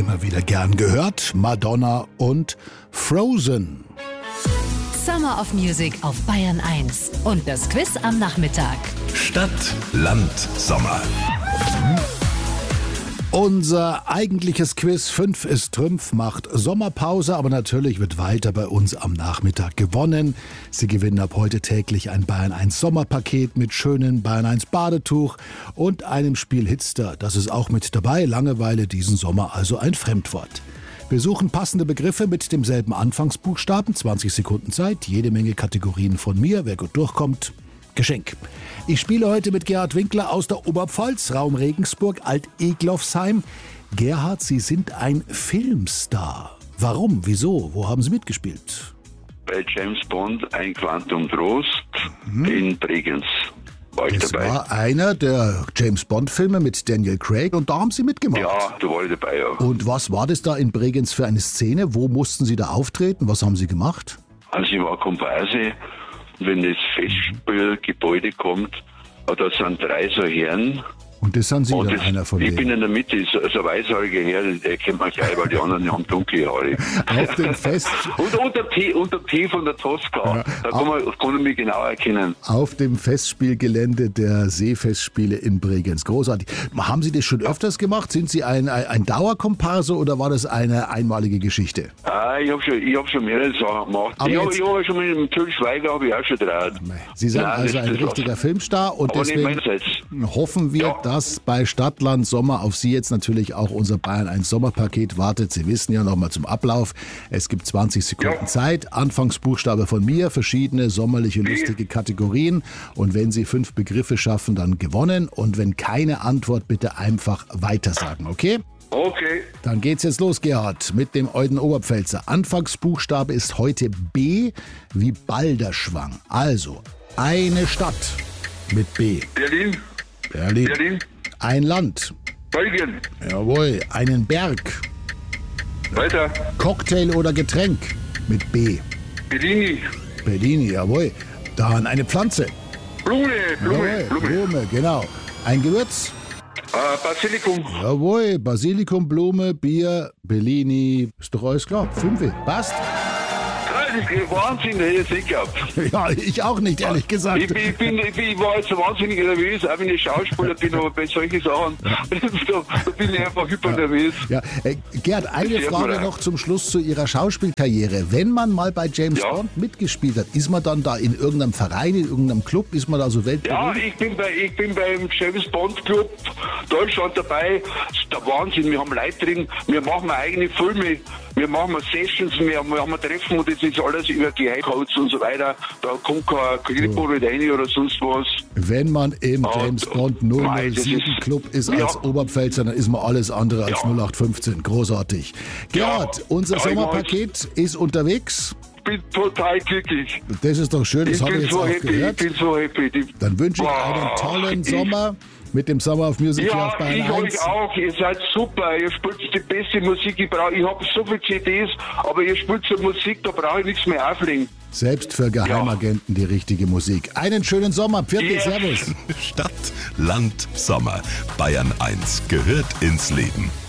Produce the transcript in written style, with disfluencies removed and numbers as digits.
immer wieder gern gehört, Madonna und Frozen. Summer of Music auf Bayern 1 und das Quiz am Nachmittag. Stadt, Land, Sommer. Unser eigentliches Quiz 5 ist Trümpf, macht Sommerpause, aber natürlich wird weiter bei uns am Nachmittag gewonnen. Sie gewinnen ab heute täglich ein Bayern 1 Sommerpaket mit schönem Bayern 1 Badetuch und einem Spiel Hitster. Das ist auch mit dabei. Langeweile diesen Sommer, also ein Fremdwort. Wir suchen passende Begriffe mit demselben Anfangsbuchstaben. 20 Sekunden Zeit, jede Menge Kategorien von mir. Wer gut durchkommt, Geschenk. Ich spiele heute mit Gerhard Winkler aus der Oberpfalz, Raum Regensburg, Alt-Eglofsheim. Gerhard, Sie sind ein Filmstar. Warum? Wieso? Wo haben Sie mitgespielt? Bei James Bond, ein Quantum Trost in Bregenz. War ich Das dabei. war einer der James-Bond-Filme mit Daniel Craig und da haben Sie mitgemacht. Ja, da war ich dabei, ja. Und was war das da in Bregenz für eine Szene? Wo mussten Sie da auftreten? Was haben Sie gemacht? Also ich war Komparse, wenn das Festspielgebäude kommt, da sind 3 so Herren. Und das sind Sie Und dann einer von ich denen? bin in der Mitte, so ein weißhaariger Herr, der kennt man gleich, weil die anderen haben dunkle Haare. Auf dem Fest... Und der T von der Tosca, da kann man mich genau erkennen. Auf dem Festspielgelände der Seefestspiele in Bregenz. Großartig. Haben Sie das schon öfters gemacht? Sind Sie ein Dauerkomparse oder war das eine einmalige Geschichte? Ich hab schon mehrere Sachen gemacht. Aber Ich jetzt- habe schon mit dem Till Schweiger habe ich auch schon draht. Sie sind Nein, also das- ein das richtiger war's. Filmstar und Aber nicht deswegen meinerseits. hoffen wir, Ja. dass bei Stadtland Sommer auf Sie jetzt natürlich auch unser Bayern 1 Sommerpaket wartet. Sie wissen ja nochmal zum Ablauf. Es gibt 20 Sekunden Ja. Zeit. Anfangsbuchstabe von mir, verschiedene sommerliche, lustige Kategorien. Und wenn Sie 5 Begriffe schaffen, dann gewonnen. Und wenn keine Antwort, bitte einfach weitersagen, okay? Okay. Dann geht's jetzt los, Gerhard, mit dem Euden Oberpfälzer. Anfangsbuchstabe ist heute B wie Balderschwang. Also, eine Stadt mit B. Berlin. Berlin. Ein Land. Belgien. Jawohl. Einen Berg. Weiter. Cocktail oder Getränk mit B. Bellini. Bellini, jawohl. Dann eine Pflanze. Blume. Jawohl, Blume, genau. Ein Gewürz. Basilikum. Jawohl. Basilikum, Blume, Bier, Bellini. Ist doch alles klar. 5. Passt? Das ist Wahnsinn, hätte ich nicht gehabt. Ja, ich auch nicht, ehrlich gesagt. Ich war jetzt so wahnsinnig nervös, auch wenn ich Schauspieler bin, aber bei solchen Sachen, da bin ich einfach hyper nervös. Ja, Gerd, eine Das hört man Frage auch. noch zum Schluss zu Ihrer Schauspielkarriere. Wenn man mal bei James Ja. Bond mitgespielt hat, ist man dann da in irgendeinem Verein, in irgendeinem Club, ist man da so Ja, weltberühmt? ich bin beim James Bond Club Deutschland dabei. Das ist der Wahnsinn. Wir haben Leute drin, wir machen eigene Filme, wir machen Sessions, wir haben Treffen und das ist alles über Geheimcodes und so weiter. Da kommt kein Kreditor nicht rein oder sonst was. Wenn man im Ja, James Bond mei, das 007 ist- Club ist Ja. als Oberpfälzer, dann ist man alles andere als Ja. 0815. Großartig. Gerhard, Ja. unser Ja, ich Sommerpaket ist unterwegs. Ich bin total glücklich. Das ist doch schön, das Ich habe ich bin jetzt so auch happy, gehört. ich bin so happy. Dann wünsche ich einen tollen Sommer mit dem Summer of Music hier auf Ja, Bayern ich 1. euch auch. Ihr seid super. Ihr spielt die beste Musik. Ich habe so viele CDs, aber ihr spielt so Musik, da brauche ich nichts mehr auflegen. Selbst für Geheimagenten die richtige Musik. Einen schönen Sommer. Pfiat, Yes. Servus. Stadt, Land, Sommer. Bayern 1 gehört ins Leben.